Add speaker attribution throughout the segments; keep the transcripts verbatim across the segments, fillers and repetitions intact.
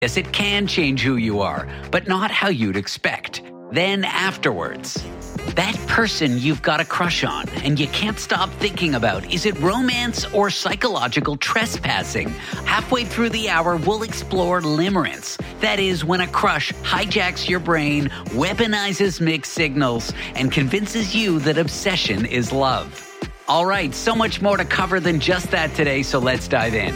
Speaker 1: Yes, it can change who you are, but not how you'd expect. Then afterwards, that person you've got a crush on and you can't stop thinking about, is it romance or psychological trespassing? Halfway through the hour, we'll explore limerence. That is when a crush hijacks your brain, weaponizes mixed signals, and convinces you that obsession is love. All right, so much more to cover than just that today, so let's dive in.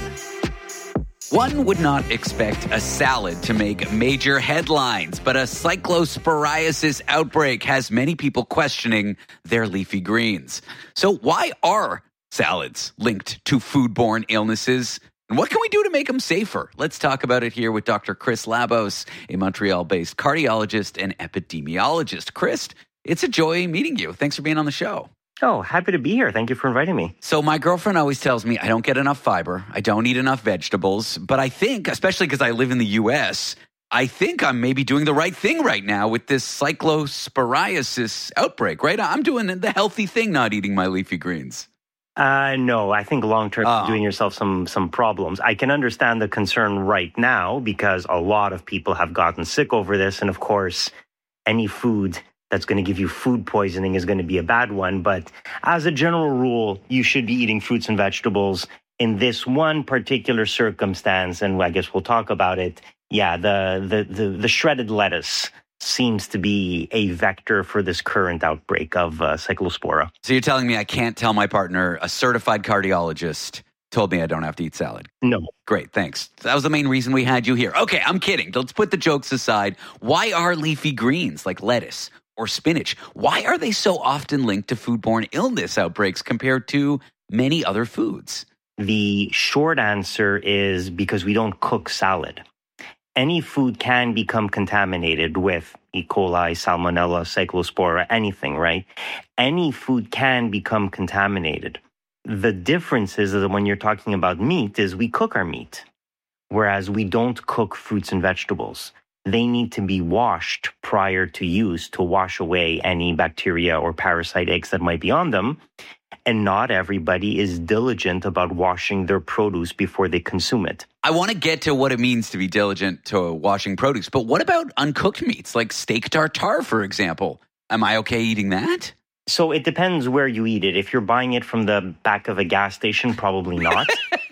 Speaker 1: One would not expect a salad to make major headlines, but a cyclosporiasis outbreak has many people questioning their leafy greens. So why are salads linked to foodborne illnesses? And what can we do to make them safer? Let's talk about it here with Doctor Chris Labos, a Montreal-based cardiologist and epidemiologist. Chris, it's a joy meeting you. Thanks for being on the show.
Speaker 2: Oh, happy to be here. Thank you for inviting me.
Speaker 1: So my girlfriend always tells me I don't get enough fiber. I don't eat enough vegetables. But I think, especially because I live in the U S, I think I'm maybe doing the right thing right now with this cyclosporiasis outbreak, right? I'm doing the healthy thing, not eating my leafy greens.
Speaker 2: Uh, no, I think long-term
Speaker 1: Oh.
Speaker 2: you're doing yourself some some problems. I can understand the concern right now because a lot of people have gotten sick over this. And of course, any food that's going to give you food poisoning is going to be a bad one. But as a general rule, you should be eating fruits and vegetables. In this one particular circumstance, and I guess we'll talk about it, yeah, the the the, the shredded lettuce seems to be a vector for this current outbreak of uh, cyclospora.
Speaker 1: So you're telling me I can't tell my partner, a certified cardiologist, told me I don't have to eat salad?
Speaker 2: No.
Speaker 1: Great, thanks. That was the main reason we had you here. Okay, I'm kidding. Let's put the jokes aside. Why are leafy greens like lettuce or spinach, why are they so often linked to foodborne illness outbreaks compared to many other foods?
Speaker 2: The short answer is because we don't cook salad. Any food can become contaminated with E. coli, Salmonella, Cyclospora, anything, right? Any food can become contaminated. The difference is that when you're talking about meat is we cook our meat, whereas we don't cook fruits and vegetables. They need to be washed prior to use to wash away any bacteria or parasite eggs that might be on them. And not everybody is diligent about washing their produce before they consume it.
Speaker 1: I want to get to what it means to be diligent to washing produce, but what about uncooked meats like steak tartare, for example? Am I okay eating that?
Speaker 2: So it depends where you eat it. If you're buying it from the back of a gas station, probably not.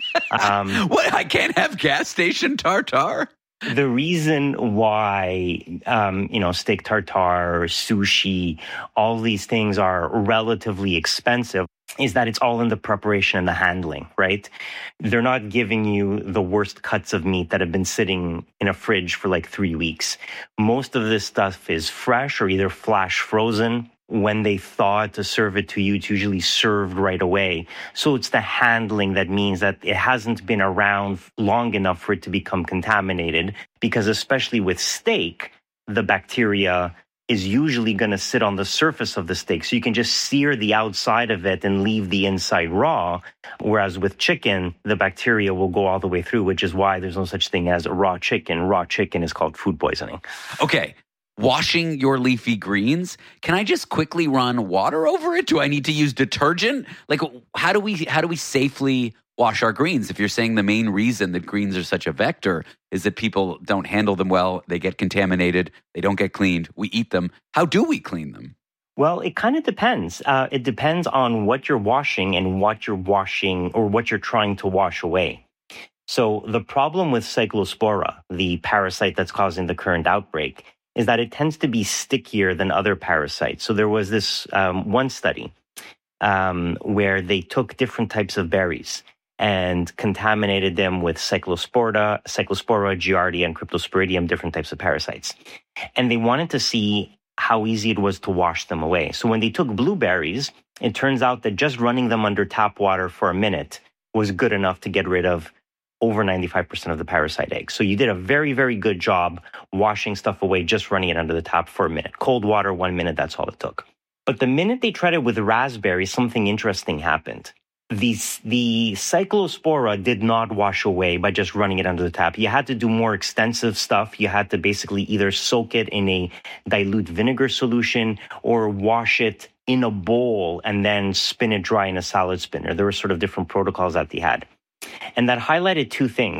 Speaker 1: um, what? I can't have gas station tartare?
Speaker 2: The reason why, um, you know, steak tartare, sushi, all these things are relatively expensive is that it's all in the preparation and the handling, right? They're not giving you the worst cuts of meat that have been sitting in a fridge for like three weeks. Most of this stuff is fresh or either flash frozen. When they thaw to serve it to you, it's usually served right away. So it's the handling that means that it hasn't been around long enough for it to become contaminated, because especially with steak, the bacteria is usually going to sit on the surface of the steak. So you can just sear the outside of it and leave the inside raw. Whereas with chicken, the bacteria will go all the way through, which is why there's no such thing as raw chicken. Raw chicken is called food poisoning.
Speaker 1: Okay. Washing your leafy greens, can I just quickly run water over it? Do I need to use detergent? Like, how do we how do we safely wash our greens? If you're saying the main reason that greens are such a vector is that people don't handle them well, they get contaminated, they don't get cleaned, we eat them. How do we clean them?
Speaker 2: Well, it kind of depends. Uh, it depends on what you're washing and what you're washing or what you're trying to wash away. So the problem with Cyclospora, the parasite that's causing the current outbreak, is that it tends to be stickier than other parasites. So there was this um, one study um, where they took different types of berries and contaminated them with Cyclospora, Cyclospora, Giardia, and Cryptosporidium, different types of parasites. And they wanted to see how easy it was to wash them away. So when they took blueberries, it turns out that just running them under tap water for a minute was good enough to get rid of over ninety-five percent of the parasite eggs. So you did a very, very good job washing stuff away, just running it under the tap for a minute. Cold water, one minute, that's all it took. But the minute they tried it with raspberries, something interesting happened. The, the Cyclospora did not wash away by just running it under the tap. You had to do more extensive stuff. You had to basically either soak it in a dilute vinegar solution or wash it in a bowl and then spin it dry in a salad spinner. There were sort of different protocols that they had. And that highlighted two things.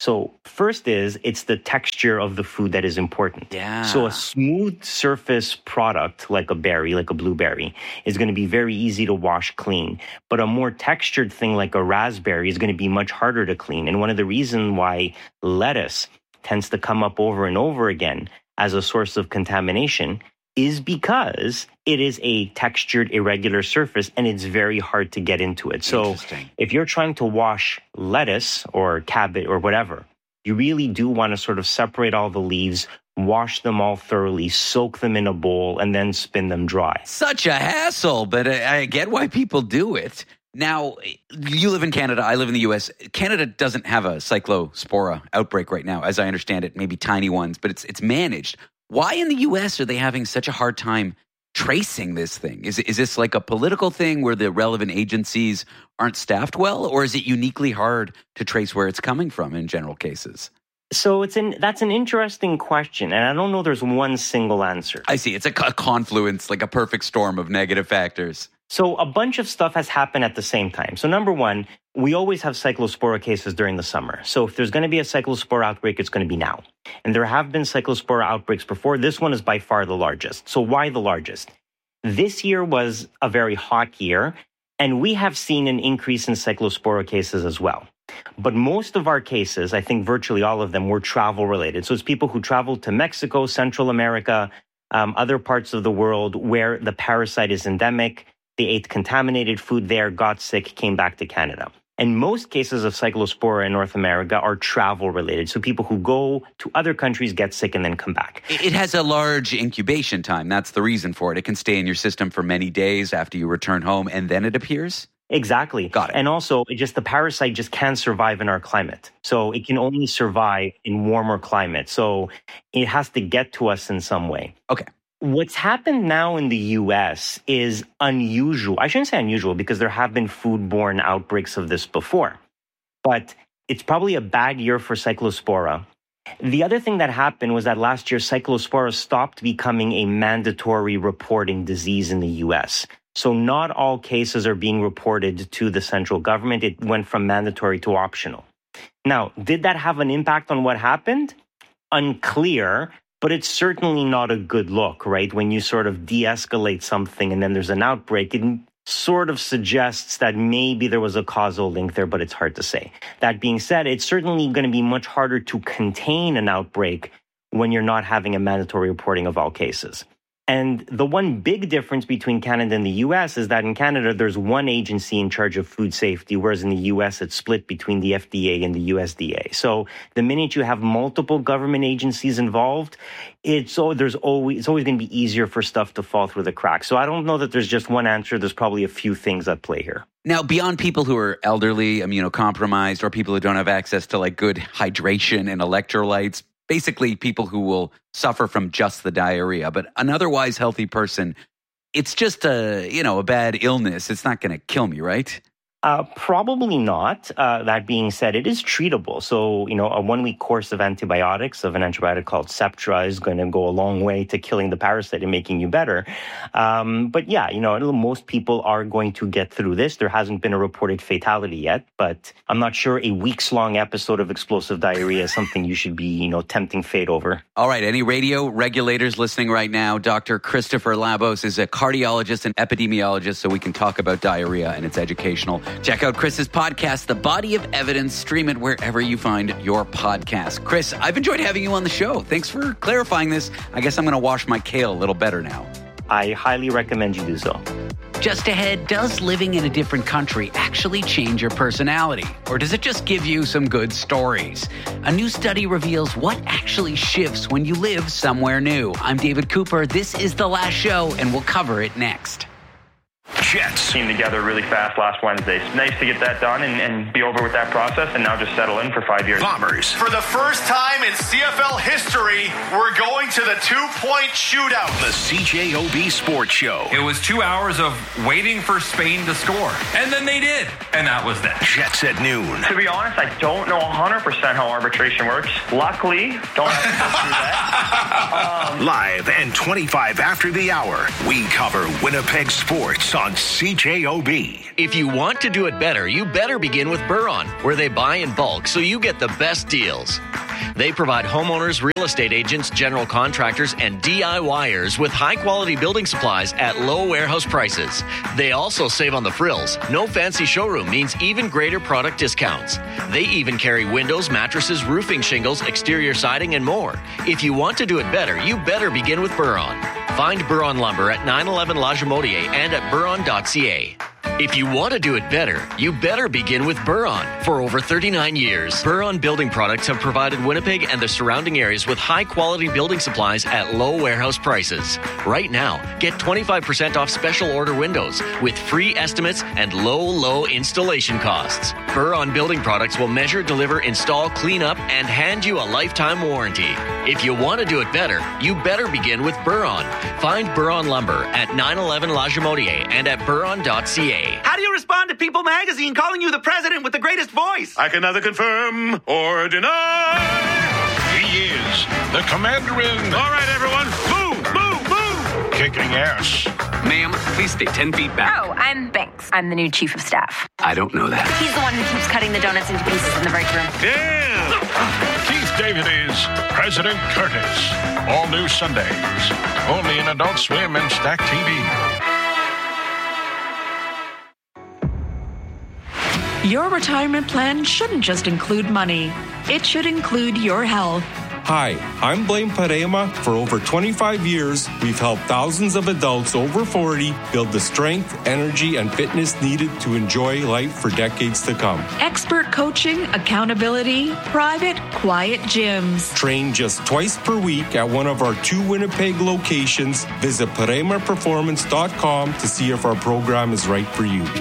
Speaker 2: So first is it's the texture of the food that is important.
Speaker 1: Yeah.
Speaker 2: So a smooth surface product like a berry, like a blueberry, is going to be very easy to wash clean. But a more textured thing like a raspberry is going to be much harder to clean. And one of the reasons why lettuce tends to come up over and over again as a source of contamination is because it is a textured, irregular surface and it's very hard to get into it. So if you're trying to wash lettuce or cabbage or whatever, you really do want to sort of separate all the leaves, wash them all thoroughly, soak them in a bowl, and then spin them dry.
Speaker 1: Such a hassle, but I, I get why people do it. Now, you live in Canada, I live in the U S. Canada doesn't have a cyclospora outbreak right now, as I understand it, maybe tiny ones, but it's it's managed. Why in the U S are they having such a hard time tracing this thing? Is, is this like a political thing where the relevant agencies aren't staffed well, or is it uniquely hard to trace where it's coming from in general cases?
Speaker 2: So it's an, that's an interesting question, and I don't know there's one single answer.
Speaker 1: I see. It's a, a confluence, like a perfect storm of negative factors.
Speaker 2: So a bunch of stuff has happened at the same time. So number one, we always have cyclospora cases during the summer. So if there's going to be a cyclospora outbreak, it's going to be now. And there have been cyclospora outbreaks before. This one is by far the largest. So why the largest? This year was a very hot year, and we have seen an increase in cyclospora cases as well. But most of our cases, I think virtually all of them, were travel related. So it's people who traveled to Mexico, Central America, um, other parts of the world where the parasite is endemic. They ate contaminated food there, got sick, came back to Canada. And most cases of cyclospora in North America are travel related. So people who go to other countries, get sick, and then come back.
Speaker 1: It has a large incubation time. That's the reason for it. It can stay in your system for many days after you return home, and then it appears?
Speaker 2: Exactly.
Speaker 1: Got it.
Speaker 2: And also, it just the parasite just can't survive in our climate. So it can only survive in warmer climates. So it has to get to us in some way.
Speaker 1: Okay.
Speaker 2: What's happened now in the U S is unusual. I shouldn't say unusual because there have been foodborne outbreaks of this before. But it's probably a bad year for cyclospora. The other thing that happened was that last year, cyclospora stopped becoming a mandatory reporting disease in the U S. So not all cases are being reported to the central government. It went from mandatory to optional. Now, did that have an impact on what happened? Unclear. But it's certainly not a good look, right? When you sort of de-escalate something and then there's an outbreak, it sort of suggests that maybe there was a causal link there, but it's hard to say. That being said, it's certainly going to be much harder to contain an outbreak when you're not having a mandatory reporting of all cases. And the one big difference between Canada and the U S is that in Canada, there's one agency in charge of food safety, whereas in the U S, it's split between the F D A and the U S D A. So the minute you have multiple government agencies involved, it's oh, there's always it's always going to be easier for stuff to fall through the cracks. So I don't know that there's just one answer. There's probably a few things at play here.
Speaker 1: Now, beyond people who are elderly, immunocompromised, or people who don't have access to like good hydration and electrolytes, basically people who will suffer from just the diarrhea, but an otherwise healthy person, it's just a, you know, a bad illness. It's not going to kill me, right?
Speaker 2: Uh, probably not. Uh, that being said, it is treatable. So, you know, a one-week course of antibiotics, of an antibiotic called Septra, is going to go a long way to killing the parasite and making you better. Um, but yeah, you know, most people are going to get through this. There hasn't been a reported fatality yet, but I'm not sure a weeks-long episode of explosive diarrhea is something you should be, you know, tempting fate over.
Speaker 1: All right, any radio regulators listening right now, Doctor Christopher Labos is a cardiologist and epidemiologist, so we can talk about diarrhea, and it's educational. Check out Chris's podcast, The Body of Evidence. Stream it wherever you find your podcast. Chris, I've enjoyed having you on the show. Thanks for clarifying this. I guess I'm going to wash my kale a little better now.
Speaker 2: I highly recommend you do so.
Speaker 1: Just ahead, does living in a different country actually change your personality? Or does it just give you some good stories? A new study reveals what actually shifts when you live somewhere new. I'm David Cooper. This is The Last Show, and we'll cover it next.
Speaker 3: Jets came together really fast last Wednesday. It's nice to get that done and, and be over with that process and now just settle in for five years.
Speaker 4: Bombers.
Speaker 5: For the first time in C F L history, we're going to the two-point shootout.
Speaker 4: The C J O B Sports Show.
Speaker 6: It was two hours of waiting for Spain to score. And then they did. And that was that.
Speaker 4: Jets at noon.
Speaker 3: To be honest, I don't know one hundred percent how arbitration works. Luckily, don't have to go through that.
Speaker 4: Um, Live and twenty-five after the hour, we cover Winnipeg sports on on C J O B.
Speaker 7: If you want to do it better, you better begin with Buron, where they buy in bulk so you get the best deals. They provide homeowners, real estate agents, general contractors, and DIYers with high-quality building supplies at low warehouse prices. They also save on the frills. No fancy showroom means even greater product discounts. They even carry windows, mattresses, roofing shingles, exterior siding, and more. If you want to do it better, you better begin with Buron. Find Buron Lumber at nine eleven La Jamodier and at buron dot c a. If you want to do it better, you better begin with Buron. For over thirty-nine years, Buron Building Products have provided Winnipeg and the surrounding areas with high-quality building supplies at low warehouse prices. Right now, get twenty-five percent off special order windows with free estimates and low, low installation costs. Buron Building Products will measure, deliver, install, clean up, and hand you a lifetime warranty. If you want to do it better, you better begin with Buron. Find Buron Lumber at nine eleven La Jamodier and at buron dot c a.
Speaker 8: How do you respond to People Magazine calling you the president with the greatest voice?
Speaker 5: I can neither confirm or deny.
Speaker 9: He is the commander in...
Speaker 5: All right, everyone, move, move, move.
Speaker 9: Kicking ass.
Speaker 10: Ma'am, please stay ten feet back.
Speaker 11: Oh, I'm Banks. I'm the new chief of staff.
Speaker 10: I don't know that.
Speaker 11: He's the one who keeps cutting the donuts into pieces in the break room.
Speaker 5: Yeah.
Speaker 9: Keith David is President Curtis. All new Sundays. Only in Adult Swim and Stack T V.
Speaker 12: Your retirement plan shouldn't just include money. It should include your health.
Speaker 13: Hi, I'm Blaine Parema. For over twenty-five years, we've helped thousands of adults over forty build the strength, energy, and fitness needed to enjoy life for decades to come.
Speaker 12: Expert coaching, accountability, private, quiet gyms.
Speaker 13: Train just twice per week at one of our two Winnipeg locations. Visit parema performance dot com to see if our program is right for you.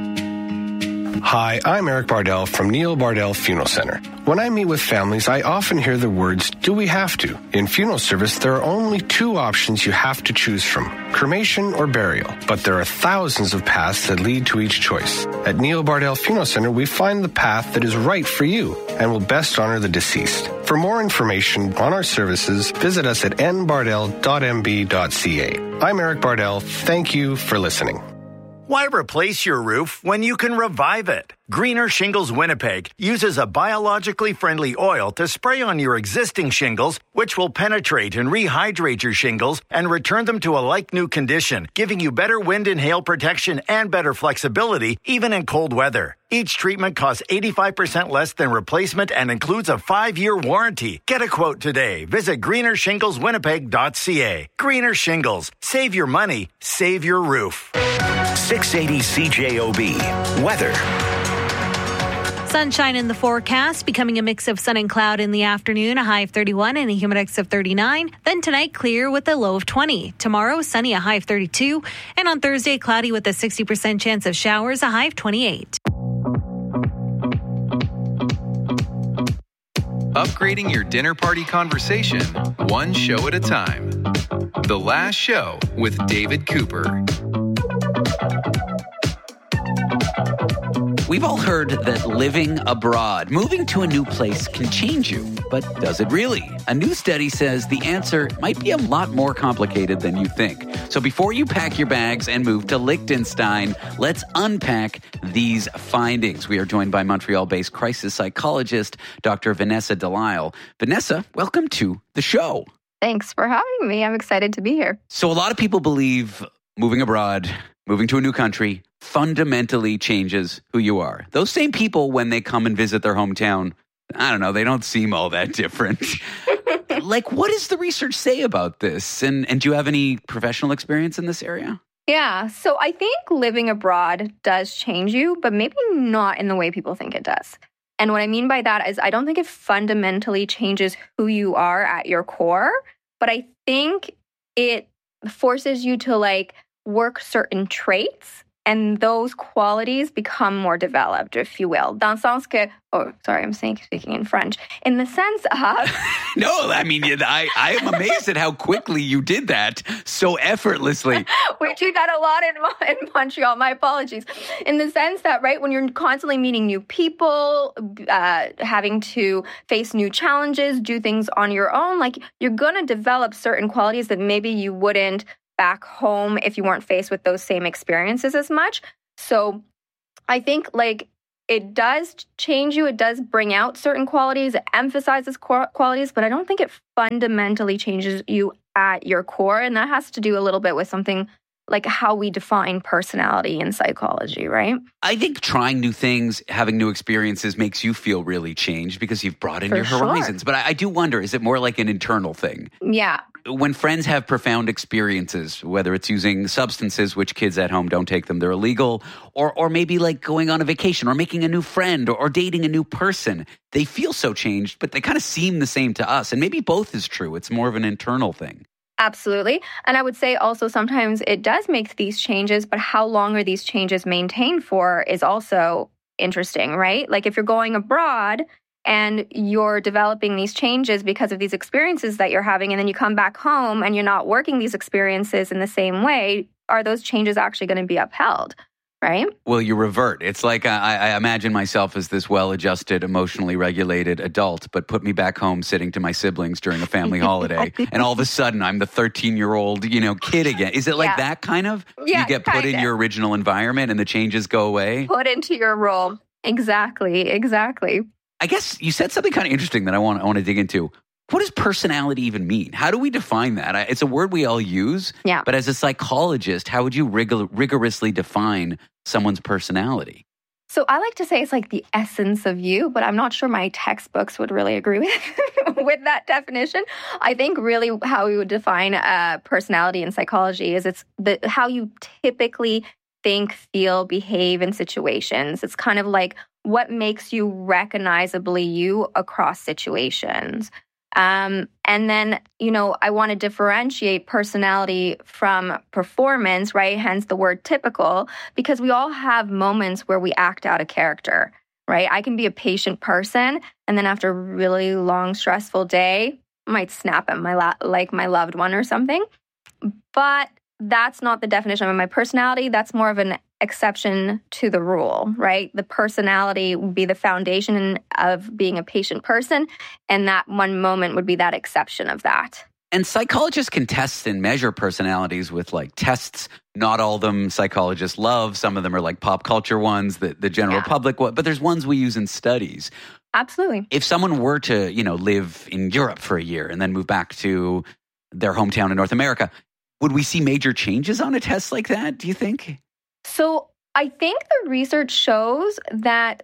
Speaker 14: Hi, I'm Eric Bardell from Neil Bardell Funeral Center. When I meet with families, I often hear the words, do we have to? In funeral service, there are only two options you have to choose from, cremation or burial. But there are thousands of paths that lead to each choice. At Neil Bardell Funeral Center, we find the path that is right for you and will best honor the deceased. For more information on our services, visit us at n bardell dot m b dot c a. I'm Eric Bardell. Thank you for listening.
Speaker 15: Why replace your roof when you can revive it? Greener Shingles Winnipeg uses a biologically friendly oil to spray on your existing shingles, which will penetrate and rehydrate your shingles and return them to a like-new condition, giving you better wind and hail protection and better flexibility, even in cold weather. Each treatment costs eighty-five percent less than replacement and includes a five-year warranty. Get a quote today. Visit greener shingles winnipeg dot c a. Greener Shingles. Save your money. Save your roof.
Speaker 4: six eighty C J O B. Weather.
Speaker 16: Sunshine in the forecast, becoming a mix of sun and cloud in the afternoon, a high of thirty-one and a humidex of thirty-nine. Then tonight, clear with a low of twenty. Tomorrow, sunny, a high of thirty-two. And on Thursday, cloudy with a sixty percent chance of showers, a high of twenty-eight.
Speaker 17: Upgrading your dinner party conversation, one show at a time. The Last Show with David Cooper.
Speaker 1: We've all heard that living abroad, moving to a new place, can change you. But does it really? A new study says the answer might be a lot more complicated than you think. So before you pack your bags and move to Liechtenstein, let's unpack these findings. We are joined by Montreal-based crisis psychologist, Doctor Vanessa Delisle. Vanessa, welcome to the show.
Speaker 18: Thanks for having me. I'm excited to be here.
Speaker 1: So a lot of people believe moving abroad, moving to a new country, fundamentally changes who you are. Those same people, when they come and visit their hometown, I don't know, they don't seem all that different. Like, what does the research say about this? And, and do you have any professional experience in this area?
Speaker 18: Yeah, so I think living abroad does change you, but maybe not in the way people think it does. And what I mean by that is I don't think it fundamentally changes who you are at your core, but I think it forces you to like work certain traits, and those qualities become more developed, if you will. Dans le sens que, oh, sorry, I'm saying, speaking in French. In the sense of...
Speaker 1: No, I mean, I, I am amazed at how quickly you did that so effortlessly.
Speaker 18: We do that a lot in, in Montreal. My apologies. In the sense that, right, when you're constantly meeting new people, uh, having to face new challenges, do things on your own, like, you're going to develop certain qualities that maybe you wouldn't back home if you weren't faced with those same experiences as much. So I think like it does change you. It does bring out certain qualities. It emphasizes qualities, but I don't think it fundamentally changes you at your core. And that has to do a little bit with something like how we define personality in psychology, right?
Speaker 1: I think trying new things, having new experiences makes you feel really changed because you've brought in
Speaker 18: For
Speaker 1: your horizons.
Speaker 18: sure.
Speaker 1: But I, I do wonder, is it more like an internal thing?
Speaker 18: Yeah.
Speaker 1: When friends have profound experiences, whether it's using substances, which kids at home don't take them, they're illegal, or or maybe like going on a vacation or making a new friend or, or dating a new person, they feel so changed, but they kind of seem the same to us. And maybe both is true. It's more of an internal thing.
Speaker 18: Absolutely. And I would say also sometimes it does make these changes, but how long are these changes maintained for is also interesting, right? Like if you're going abroad and you're developing these changes because of these experiences that you're having, and then you come back home and you're not working these experiences in the same way, are those changes actually going to be upheld? Right?
Speaker 1: Well, you revert. It's like I, I imagine myself as this well-adjusted, emotionally regulated adult, but put me back home sitting to my siblings during a family holiday, and all of a sudden I'm the thirteen-year-old, you know, kid again. Is it like
Speaker 18: Yeah.
Speaker 1: that kind of?
Speaker 18: Yeah,
Speaker 1: you get put in
Speaker 18: kinda.
Speaker 1: your original environment and the changes go away?
Speaker 18: Put into your role. Exactly. Exactly.
Speaker 1: I guess you said something kind of interesting that I want I want to dig into. What does personality even mean? How do we define that? I- It's a word we all use,
Speaker 18: Yeah.
Speaker 1: but as a psychologist, how would you rigor- rigorously define someone's personality?
Speaker 18: So I like to say it's like the essence of you, but I'm not sure my textbooks would really agree with with that definition. I think really how we would define uh, personality in psychology is it's the how you typically think, feel, behave in situations. It's kind of like what makes you recognizably you across situations. Um, and then, you know, I want to differentiate personality from performance, right? Hence the word typical, because we all have moments where we act out a character, right? I can be a patient person, and then after a really long, stressful day, I might snap at my la- like my loved one or something. But that's not the definition of my personality. That's more of an exception to the rule, right? The personality would be the foundation of being a patient person, and that one moment would be that exception of that.
Speaker 1: And psychologists can test and measure personalities with like tests. Not all of them psychologists love. Some of them are like pop culture ones that the general
Speaker 18: Yeah.
Speaker 1: public, but there's ones we use in studies.
Speaker 18: Absolutely.
Speaker 1: If someone were to, you know, live in Europe for a year and then move back to their hometown in North America, would we see major changes on a test like that, do you think?
Speaker 18: So I think the research shows that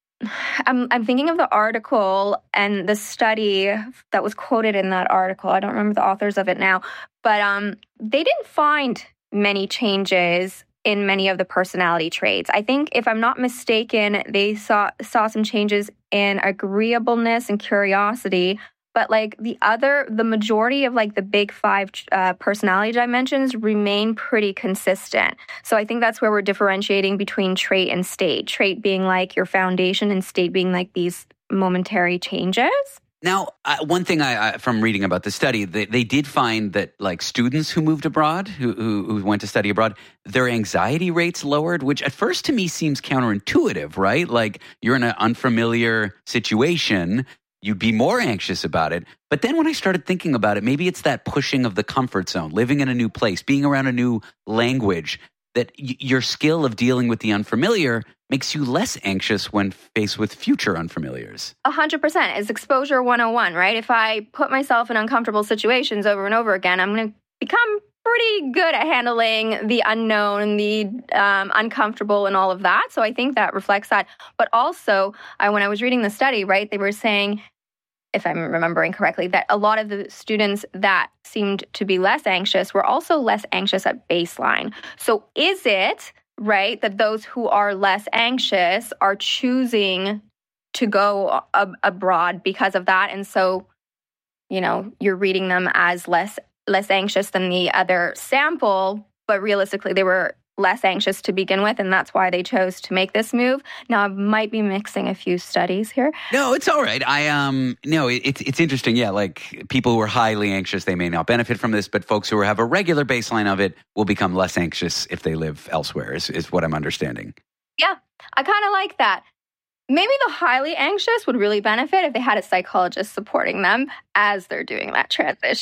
Speaker 18: I'm, I'm thinking of the article and the study that was quoted in that article. I don't remember the authors of it now, but um, they didn't find many changes in many of the personality traits. I think, if I'm not mistaken, they saw saw some changes in agreeableness and curiosity. But like the other, the majority of like the big five uh, personality dimensions remain pretty consistent. So I think that's where we're differentiating between trait and state. Trait being like your foundation and state being like these momentary changes.
Speaker 1: Now, uh, one thing I, I from reading about the study, they, they did find that like students who moved abroad, who, who who went to study abroad, their anxiety rates lowered, which at first to me seems counterintuitive, right? Like you're in an unfamiliar situation, you'd be more anxious about it. But then when I started thinking about it, maybe it's that pushing of the comfort zone, living in a new place, being around a new language, that y- your skill of dealing with the unfamiliar makes you less anxious when faced with future unfamiliars.
Speaker 18: A hundred percent. It's exposure one oh one, right? If I put myself in uncomfortable situations over and over again, I'm going to become pretty good at handling the unknown, the um, uncomfortable and all of that. So I think that reflects that. But also, I, when I was reading the study, right, they were saying, if I'm remembering correctly, that a lot of the students that seemed to be less anxious were also less anxious at baseline. So is it, right, that those who are less anxious are choosing to go ab- abroad because of that? And so, you know, you're reading them as less less anxious than the other sample, but realistically they were less anxious to begin with, and that's why they chose to make this move. Now, I might be mixing a few studies here.
Speaker 1: No, it's all right. I um no, it, it's it's interesting. Yeah, like people who are highly anxious, they may not benefit from this, but folks who have a regular baseline of it will become less anxious if they live elsewhere. Is is what I'm understanding.
Speaker 18: Yeah, I kind of like that. Maybe the highly anxious would really benefit if they had a psychologist supporting them as they're doing that transition.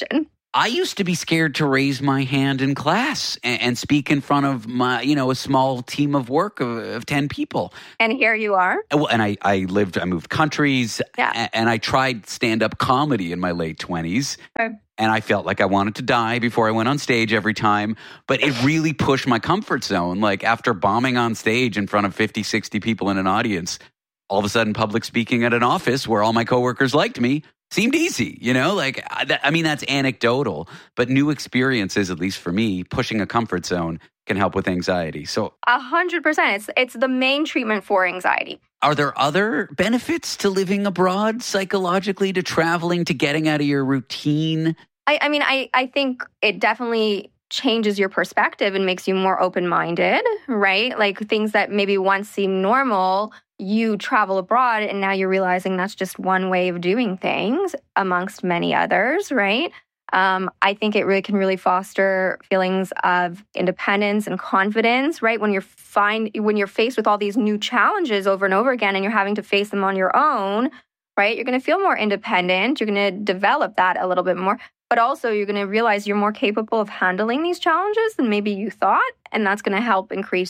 Speaker 1: I used to be scared to raise my hand in class and, and speak in front of my, you know, a small team of work of, of ten people.
Speaker 18: And here you are.
Speaker 1: Well, and I, I lived, I moved countries,
Speaker 18: yeah.
Speaker 1: and, and I tried stand-up comedy in my late twenties.
Speaker 18: Okay.
Speaker 1: And I felt like I wanted to die before I went on stage every time. But it really pushed my comfort zone. Like after bombing on stage in front of fifty, sixty people in an audience, all of a sudden public speaking at an office where all my coworkers liked me seemed easy, you know, like, I mean, that's anecdotal, but new experiences, at least for me, pushing a comfort zone can help with anxiety. So
Speaker 18: a hundred percent. It's, it's the main treatment for anxiety.
Speaker 1: Are there other benefits to living abroad psychologically, to traveling, to getting out of your routine?
Speaker 18: I, I mean, I, I think it definitely changes your perspective and makes you more open-minded, right? Like things that maybe once seemed normal, you travel abroad and now you're realizing that's just one way of doing things amongst many others, right? Um, I think it really can really foster feelings of independence and confidence, right? When you're find when you're faced with all these new challenges over and over again and you're having to face them on your own, right? You're going to feel more independent. You're going to develop that a little bit more. But also you're going to realize you're more capable of handling these challenges than maybe you thought. And that's going to help increase